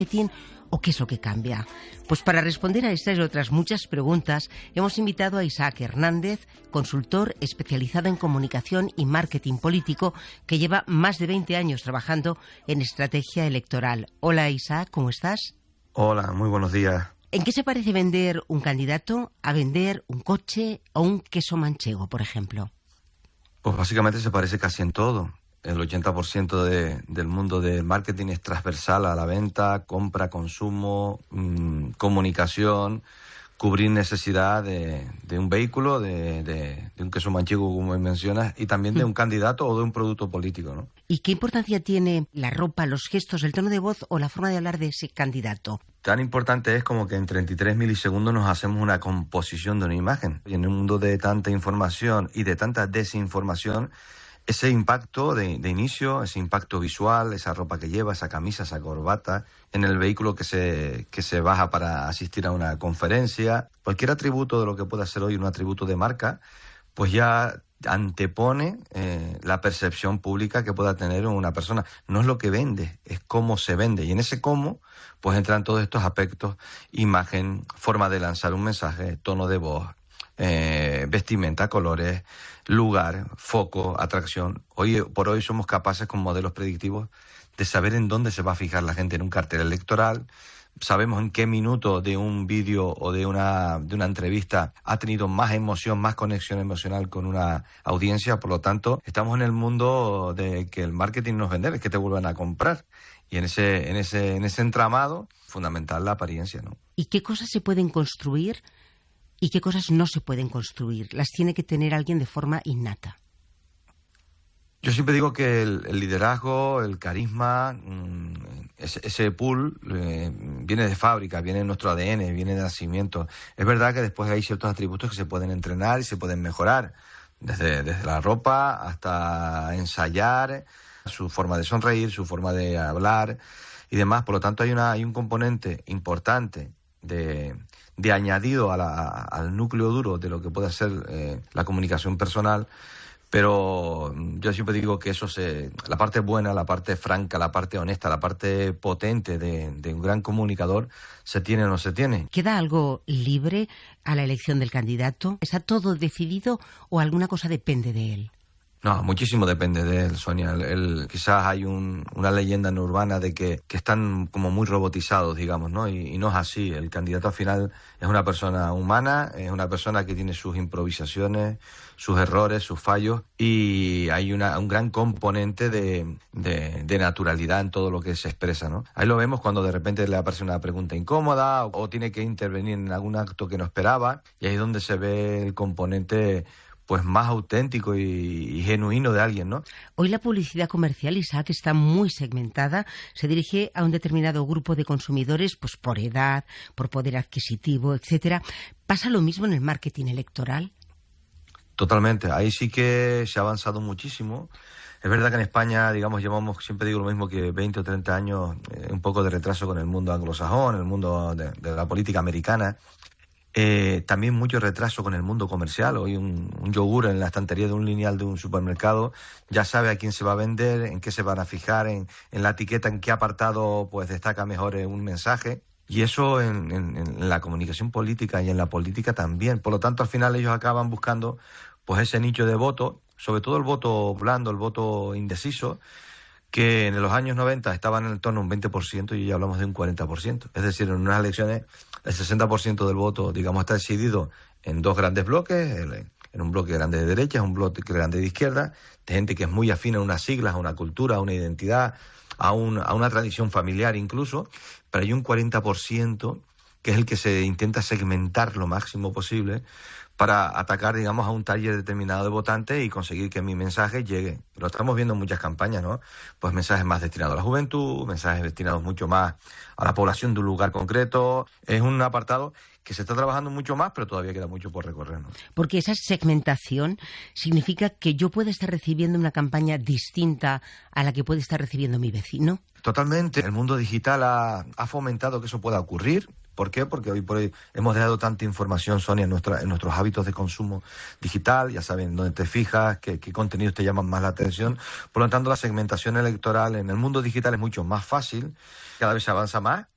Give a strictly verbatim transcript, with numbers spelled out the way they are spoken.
marketing o qué es lo que cambia? Pues para responder a estas y otras muchas preguntas hemos invitado a Isaac Hernández, consultor especializado en comunicación y marketing político que lleva más de veinte años trabajando en estrategia electoral. Hola Isaac, ¿cómo estás? Hola, muy buenos días. ¿En qué se parece vender un candidato a vender un coche o un queso manchego, por ejemplo? Pues básicamente se parece casi en todo. El ochenta por ciento de, del mundo del marketing es transversal a la venta, compra, consumo, mmm, comunicación, cubrir necesidad de, de un vehículo, de, de, de un queso manchego, como mencionas, y también de un candidato o de un producto político, ¿no? ¿Y qué importancia tiene la ropa, los gestos, el tono de voz o la forma de hablar de ese candidato? Tan importante es como que en treinta y tres milisegundos nos hacemos una composición de una imagen. Y en un mundo de tanta información y de tanta desinformación, ese impacto de, de inicio, ese impacto visual, esa ropa que lleva, esa camisa, esa corbata, en el vehículo que se, que se baja para asistir a una conferencia, cualquier atributo de lo que pueda ser hoy un atributo de marca, pues ya antepone eh, la percepción pública que pueda tener una persona. No es lo que vende, es cómo se vende. Y en ese cómo, pues entran todos estos aspectos: imagen, forma de lanzar un mensaje, tono de voz, eh, vestimenta, colores, lugar, foco, atracción. Hoy por hoy somos capaces con modelos predictivos de saber en dónde se va a fijar la gente en un cartel electoral. Sabemos en qué minuto de un vídeo o de una, de una entrevista ha tenido más emoción, más conexión emocional con una audiencia. Por lo tanto, estamos en el mundo de que el marketing no es vender, es que te vuelvan a comprar. Y en ese, en ese, en ese entramado, fundamental la apariencia, ¿no? ¿Y qué cosas se pueden construir y qué cosas no se pueden construir? Las tiene que tener alguien de forma innata. Yo siempre digo que el, el liderazgo, el carisma, mmm, ese, ese pool eh, viene de fábrica, viene de nuestro A D N, viene de nacimiento. Es verdad que después hay ciertos atributos que se pueden entrenar y se pueden mejorar, desde, desde la ropa hasta ensayar, su forma de sonreír, su forma de hablar y demás. Por lo tanto, hay, una, hay un componente importante de, de añadido a la, a, al núcleo duro de lo que puede ser eh, la comunicación personal. Pero yo siempre digo que eso se, la parte buena, la parte franca, la parte honesta, la parte potente de, de un gran comunicador, se tiene o no se tiene. ¿Queda algo libre a la elección del candidato? ¿Está todo decidido o alguna cosa depende de él? No, muchísimo depende de él, Sonia. El, el, quizás hay un, una leyenda urbana de que, que están como muy robotizados, digamos, ¿no? Y, y no es así. El candidato al final es una persona humana, es una persona que tiene sus improvisaciones, sus errores, sus fallos, y hay una, un gran componente de, de, de naturalidad en todo lo que se expresa, ¿no? Ahí lo vemos cuando de repente le aparece una pregunta incómoda o, o tiene que intervenir en algún acto que no esperaba, y ahí es donde se ve el componente pues más auténtico y, y genuino de alguien, ¿no? Hoy la publicidad comercial, Isaac, está muy segmentada, se dirige a un determinado grupo de consumidores, pues por edad, por poder adquisitivo, etcétera. ¿Pasa lo mismo en el marketing electoral? Totalmente, ahí sí que se ha avanzado muchísimo. Es verdad que en España, digamos, llevamos, siempre digo lo mismo, que veinte o treinta años, eh, un poco de retraso con el mundo anglosajón, el mundo de, de la política americana. Eh, también mucho retraso con el mundo comercial. Hoy un, un yogur en la estantería de un lineal de un supermercado ya sabe a quién se va a vender, en qué se van a fijar, en, en la etiqueta, en qué apartado pues destaca mejor un mensaje. Y eso en, en, en la comunicación política y en la política también. Por lo tanto, al final ellos acaban buscando pues ese nicho de voto, sobre todo el voto blando, el voto indeciso, que en los años noventa estaban en el torno a un veinte por ciento y ya hablamos de un cuarenta por ciento. Es decir, en unas elecciones el sesenta por ciento del voto, digamos, está decidido en dos grandes bloques, en un bloque grande de derecha, un bloque grande de izquierda, de gente que es muy afín a unas siglas, a una cultura, a una identidad, a, un, a una tradición familiar incluso, pero hay un cuarenta por ciento que es el que se intenta segmentar lo máximo posible para atacar, digamos, a un taller determinado de votantes y conseguir que mi mensaje llegue. Lo estamos viendo en muchas campañas, ¿no? Pues mensajes más destinados a la juventud, mensajes destinados mucho más a la población de un lugar concreto. Es un apartado que se está trabajando mucho más, pero todavía queda mucho por recorrer, ¿no? Porque esa segmentación significa que yo puedo estar recibiendo una campaña distinta a la que puede estar recibiendo mi vecino. Totalmente. El mundo digital ha, ha fomentado que eso pueda ocurrir. ¿Por qué? Porque hoy por hoy hemos dejado tanta información, Sonia, en, nuestra, en nuestros hábitos de consumo digital. Ya saben dónde te fijas, qué, qué contenidos te llaman más la atención. Por lo tanto, la segmentación electoral en el mundo digital es mucho más fácil, cada vez se avanza más.